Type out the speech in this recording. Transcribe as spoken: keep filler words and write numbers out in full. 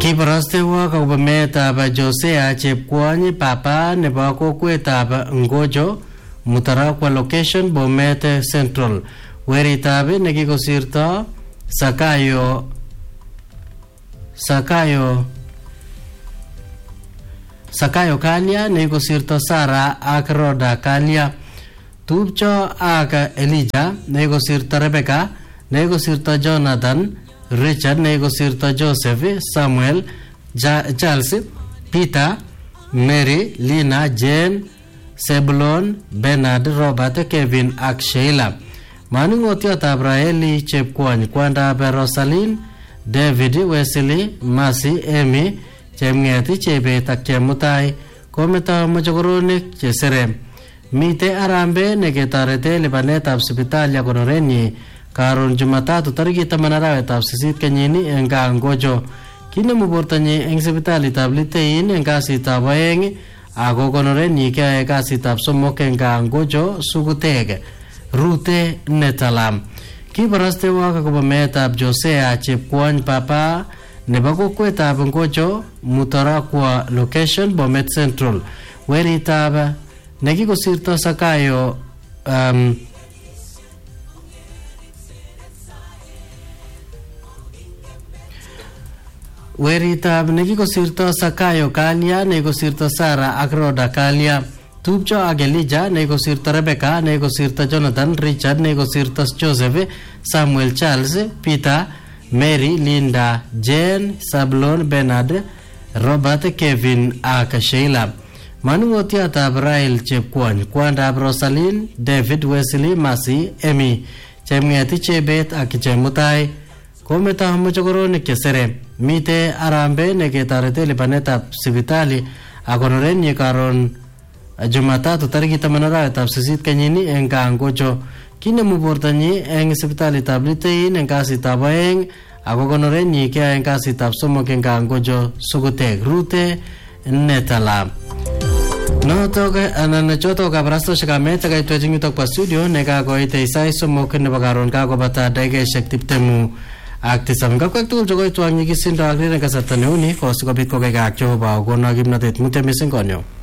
Kibarastewa akobo meetab Josea Chepkwony papa nebo kokwetab Ngojo Mutarakwa location Bomet Central. Weritab nekikosirto Sakayo Sakayo Sakayo Kalia nekikosirto Sara ak Roda Kalia. Tupcho ak Elijah nekikosirto Rebecca nekikosirto Jonathan Richard nekikosirto Joseph Samuel ja Charles Peter Mary Lina Jane Sebulon Bernard Robert Kevin ak Sheila. Manungotiotab Raeli Chepkwony kwandab Rosaline David Wesley Masi Amy Chemngeti Chebet ak Chemutai kometo mochokoronik chesere. Mite arambe neketorete lipanetab sipitali akonorenyi karon Jumatatu tariki taman arawetab sisit kenyini eng Ngojo. Kinemu bortonyi eng sipitalitab Litein eng kasitab aeng ako konorenyi keyoe kasitab somok eng Ngojo Sukutek Rute Netalam. Kibarastewa akobo meetab Josea Chepkwony papa nebo kokwetab Ngojo Mutarakwa location Bomet Central. Weritab nekikosirto Sakayo um, Weritab nekikosirto Sakayo Kalia nekikosirto Sara ak Roda Kalia. Tupcho ak Elijah nekikosirto Rebecca nekikosirto Jonathan Richard nekikosirto Joseph Samuel Charles Peter Mary Linda Jane Sablon Bernard Robert Kevin ak Sheila. Manungotiotab Rael Chepkwony kwandab Rosaline David Wesley Masi Amy Chemngeti Chebet ak Chemutai kometo mochokoronik chesere. Mite arambe neketorete lipanetab sipitali akonorenyi karon Jumatatu tariki taman arawetab sisit kenyini eng Ngojo. Kinemu bortonyi eng sipitalitab Litein eng kasitab aeng ako konorenyi keyoe eng kasitab somok eng Ngojo Sukutek Rute Netalam. Notok anan chotok kabarastoshek amet akaitwechin yutok pa studio nekakoite isai somok nebo karon kakobata dakikaishek tiptemu ak tisab. Kakwek tugul chokoitwang nyikisindo ak riren kasarta neuni kosikobit kokekak Jehova kokono kimnatet mutyo mising konyo.